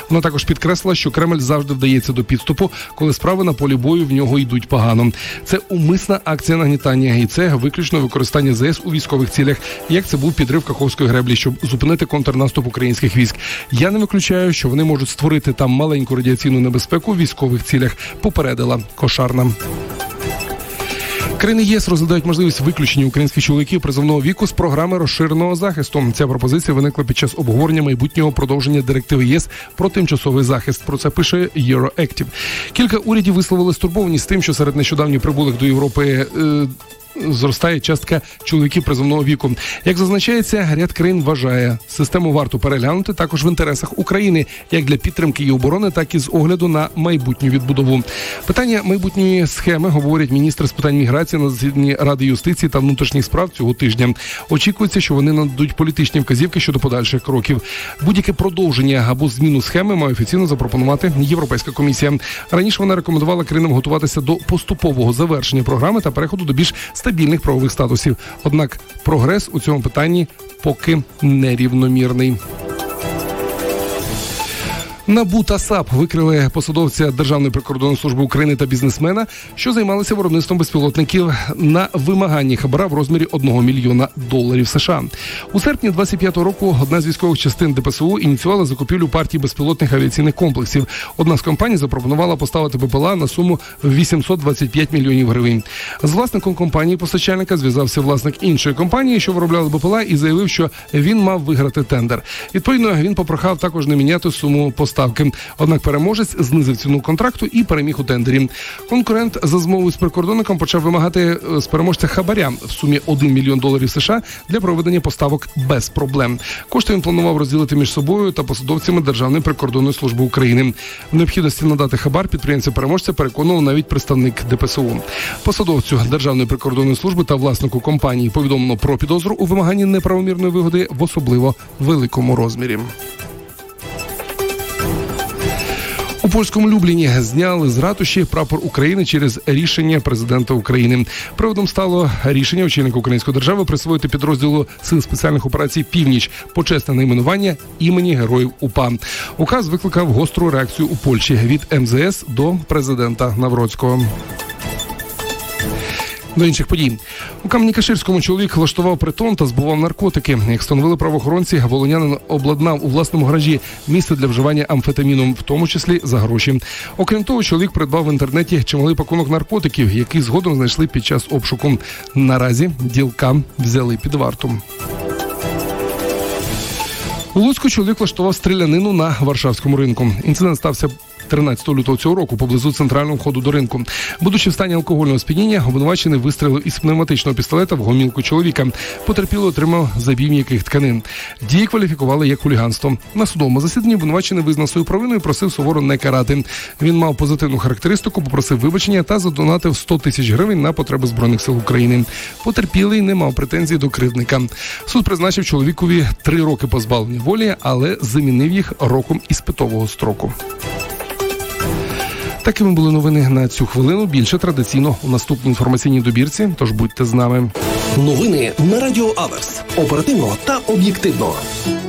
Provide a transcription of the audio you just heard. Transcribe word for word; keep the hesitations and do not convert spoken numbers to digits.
Вона також підкреслила, що Кремль завжди вдається до підступу, коли справи на полі бою в нього йдуть погано. Це умисна акція нагнітання, і це виключно використання ЗС у військових цілях, як це був підрив Каховської греблі, щоб зупинити контрнаступ українських військ. Я не виключаю, що вони можуть створити там маленьку радіаційну небезпеку в військових цілях, попередила Кошарна. Країни ЄС розглядають можливість виключення українських чоловіків призовного віку з програми розширеного захисту. Ця пропозиція виникла під час обговорення майбутнього продовження директиви ЄС про тимчасовий захист. Про це пише Euroactive. Кілька урядів висловили стурбованість тим, що серед нещодавно прибулих до Європи е- зростає частка чоловіків призовного віку. Як зазначається, ряд країн вважає, систему варто переглянути також в інтересах України, як для підтримки її оборони, так і з огляду на майбутню відбудову. Питання майбутньої схеми говорять міністри з питань міграції на засіданні Ради юстиції та внутрішніх справ цього тижня. Очікується, що вони нададуть політичні вказівки щодо подальших кроків. Будь-яке продовження або зміну схеми має офіційно запропонувати Європейська комісія. Раніше вона рекомендувала країнам готуватися до поступового завершення програми та переходу до більш стабільних правових статусів. Однак прогрес у цьому питанні поки нерівномірний. НАБУ та САП викрили посадовця Державної прикордонної служби України та бізнесмена, що займалися виробництвом безпілотників на вимаганні хабара в розмірі одного мільйона доларів США. У серпні двадцять п'ятого року одна з військових частин ДПСУ ініціювала закупівлю партії безпілотних авіаційних комплексів. Одна з компаній запропонувала поставити БПЛА на суму вісімсот двадцять п'ять мільйонів гривень. З власником компанії-постачальника зв'язався власник іншої компанії, що виробляла БПЛА, і заявив, що він мав виграти тендер. Відповідно, він попрохав також не міняти суму поставки. Однак переможець знизив ціну контракту і переміг у тендері. Конкурент за змовою з прикордонником почав вимагати з переможця хабаря в сумі один мільйон доларів США для проведення поставок без проблем. Кошти він планував розділити між собою та посадовцями Державної прикордонної служби України. В необхідності надати хабар підприємця-переможця переконував навіть представник ДПСУ. Посадовцю Державної прикордонної служби та власнику компанії повідомлено про підозру у вимаганні неправомірної вигоди в особливо великому розмірі. У польському Любліні зняли з ратуші прапор України через рішення президента України. Приводом стало рішення очільника української держави присвоїти підрозділу Сил спеціальних операцій «Північ» почесне найменування імені Героїв УПА. Указ викликав гостру реакцію у Польщі від ем зе ес до президента Навроцького. До інших подій. У Кам'яні-Каширському чоловік влаштував притон та збував наркотики. Як встановили правоохоронці, волинянин обладнав у власному гаражі місце для вживання амфетаміну, в тому числі за гроші. Окрім того, чоловік придбав в інтернеті чималий пакунок наркотиків, які згодом знайшли під час обшуку. Наразі ділка взяли під варту. У Луцьку чоловік влаштував стрілянину на Варшавському ринку. Інцидент стався тринадцятого лютого цього року поблизу центрального входу до ринку. Будучи в стані алкогольного сп'яніння, обвинувачений вистрілив із пневматичного пістолета в гомілку чоловіка. Потерпілий отримав забій м'яких тканин. Дії кваліфікували як хуліганство. На судовому засіданні обвинувачений визнав свою провину і просив суворо не карати. Він мав позитивну характеристику, попросив вибачення та задонатив сто тисяч гривень на потреби Збройних сил України. Потерпілий не мав претензій до кривдника. Суд призначив чоловікові три роки позбавлення волі, але замінив їх роком іспитового строку. Такими були новини на цю хвилину. Більше традиційно у наступній інформаційній добірці, тож будьте з нами. Новини на Радіо Аверс. Оперативно та об'єктивно.